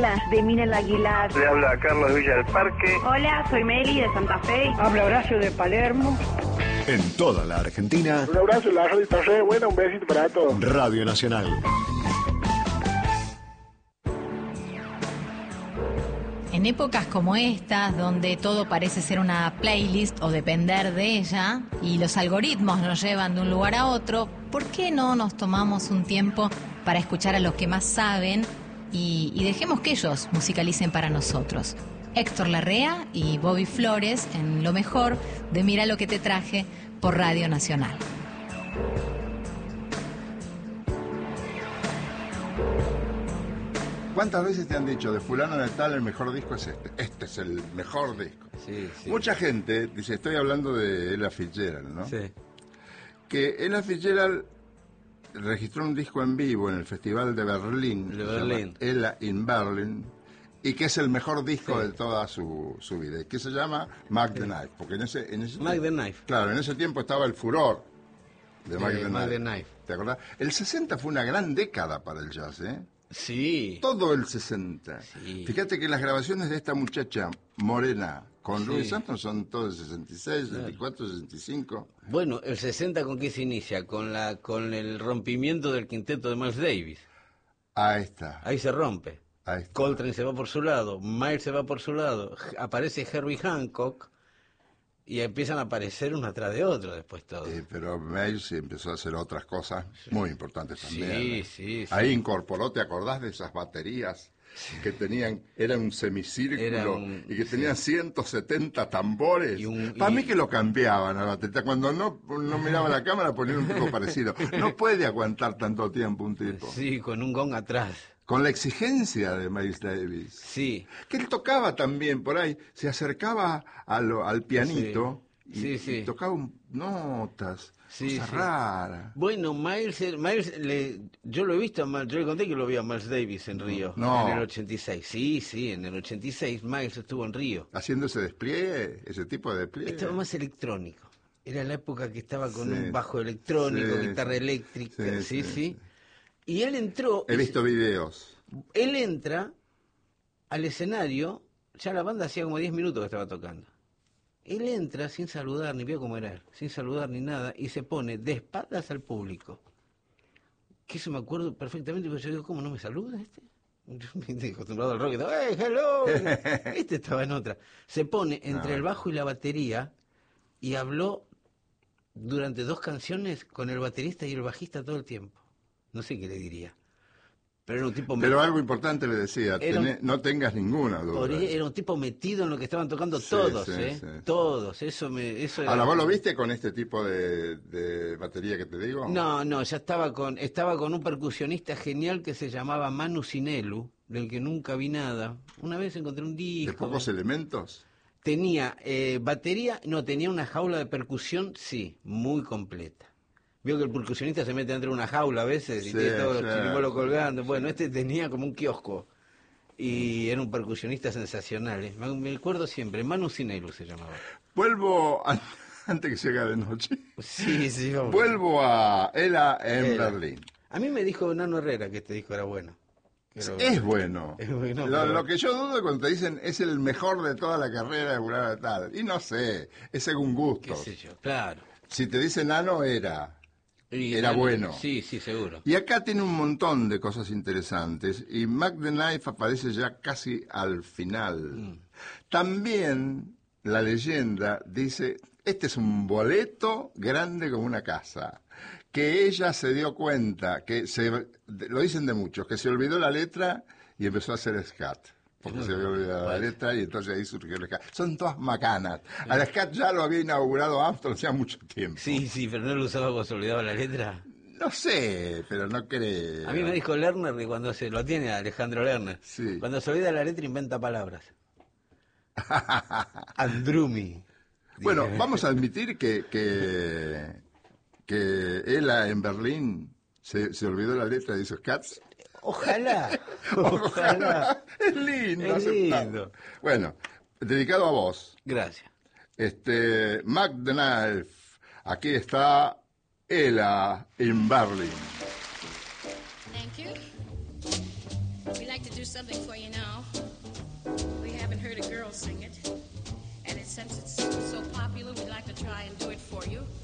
Carla, de Mina el Aguilar. Le habla Carlos Villa del Parque. Hola, soy Meli de Santa Fe. Habla Horacio de Palermo. En toda la Argentina. Un abrazo, la radio está re buena, un besito para todos. Radio Nacional. En épocas como estas, donde todo parece ser una playlist o depender de ella, y los algoritmos nos llevan de un lugar a otro, ¿por qué no nos tomamos un tiempo para escuchar a los que más saben y dejemos que ellos musicalicen para nosotros? Héctor Larrea y Bobby Flores en lo mejor de Mira lo que te traje por Radio Nacional. ¿Cuántas veces te han dicho de fulano de tal el mejor disco es este? Este es el mejor disco. Sí, sí. Mucha gente dice, estoy hablando de Ella Fitzgerald, ¿no? Sí. Que Ella Fitzgerald registró un disco en vivo en el Festival de Berlín. De Berlín. Ella in Berlin. Y que es el mejor disco de toda su vida. Y que se llama Mac the Knife. Porque en ese Mac the Knife. Claro, en ese tiempo estaba el furor de Mac the Knife. Knife. ¿Te acordás? El 60 fue una gran década para el jazz, ¿eh? Sí. Todo el 60. Sí. Fíjate que las grabaciones de esta muchacha morena con Sí. Louis Armstrong son todos de 66, 64, 65. Bueno, el 60 ¿con qué se inicia? Con el rompimiento del quinteto de Miles Davis. Ahí está. Ahí se rompe. Ahí está. Coltrane se va por su lado, Miles se va por su lado, aparece Herbie Hancock y empiezan a aparecer uno atrás de otro después todo. Pero Miles empezó a hacer otras cosas muy importantes también. Sí. Ahí incorporó, ¿te acordás de esas baterías? Que tenían, era un semicírculo y que tenían 170 tambores. Para mí que lo cambiaban a la batería. Cuando no miraba la cámara ponían un tipo parecido. No puede aguantar tanto tiempo un tipo. Sí, con un gong atrás. Con la exigencia de Miles Davis. Sí. Que él tocaba también por ahí, se acercaba al pianito y tocaba notas, cosas raras. Bueno, Miles yo lo he visto, yo le conté que lo vi a Miles Davis en Río, en el 86. Sí, en el 86 Miles estuvo en Río. Haciendo ese despliegue, ese tipo de despliegue. Estaba más electrónico. Era la época que estaba con un bajo electrónico, guitarra eléctrica, sí. Y él entró... He visto videos. Él entra al escenario, ya la banda hacía como 10 minutos que estaba tocando. Él entra sin saludar, ni vio cómo era él, sin saludar ni nada, y se pone de espaldas al público. Que eso me acuerdo perfectamente, porque yo digo, ¿cómo no me saluda este? Yo me estoy acostumbrado al rock, y estaba, ¡hey, hello! Este estaba en otra. Se pone entre el bajo y la batería, y habló durante 2 canciones con el baterista y el bajista todo el tiempo. No sé qué le diría. Pero era un tipo... Pero algo importante le decía, no tengas ninguna duda. Era un tipo metido en lo que estaban tocando todos, todos. Eso era... Ahora, ¿vos lo viste con este tipo de batería que te digo? No, ya estaba con un percusionista genial que se llamaba Manu Sinelu, del que nunca vi nada. Una vez encontré un disco... ¿De pocos elementos? Tenía batería, tenía una jaula de percusión, sí, muy completa. Vio que el percusionista se mete dentro de una jaula a veces y tiene todos los chiribolos colgando. Bueno, este tenía como un kiosco y era un percusionista sensacional. Me acuerdo siempre, Manu Sinelu se llamaba. Vuelvo, antes que se haga de noche. Sí, vamos. Vuelvo a Ella en Berlín. A mí me dijo Nano Herrera que este disco era bueno. Es bueno. Lo que yo dudo cuando te dicen es el mejor de toda la carrera de fulano de tal. Y no sé, es según gustos. Qué sé yo, claro. Si te dice Nano, era bueno. Sí, seguro. Y acá tiene un montón de cosas interesantes. Y Mac the Knife aparece ya casi al final. También la leyenda dice, este es un boleto grande como una casa. Que ella se dio cuenta, lo dicen de muchos, que se olvidó la letra y empezó a hacer scat. Porque se había olvidado la letra y entonces ahí surgió el scat. Son todas macanas. Al scat ya lo había inaugurado Armstrong hacía mucho tiempo. Sí, pero no lo usaba cuando se olvidaba la letra. No sé, pero no creo. A mí me dijo Lerner que cuando lo tiene Alejandro Lerner, cuando se olvida la letra inventa palabras. Andrumi. Bueno, vamos a admitir que Ella en Berlín se olvidó la letra de esos cats. Ojalá. Es lindo. Bueno, dedicado a vos. Gracias. Mac the Knife. Aquí está Ella in Berlin. Thank you. We like to do do something for you now. We haven't heard a girl sing it. And since it's so popular, we'd like to try and do it for you.